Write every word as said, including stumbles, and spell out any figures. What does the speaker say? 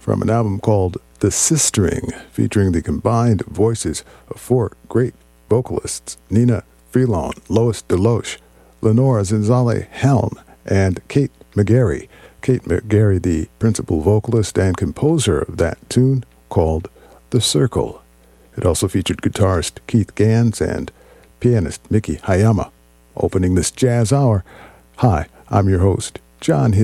from an album called The Sistering, featuring the combined voices of four great vocalists, Nina Freelon, Lois DeLoche, Lenora Zinzale Helm, and Kate McGarry. Kate McGarry, the principal vocalist and composer of that tune called The Circle. It also featured guitarist Keith Gans and pianist Miki Hayama. Opening this jazz hour, hi, I'm your host, John Hill.